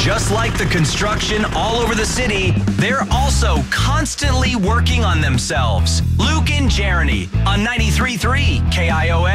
Just like the construction all over the city, they're also constantly working on themselves. Luke and Jeremy on 93.3 KIOS.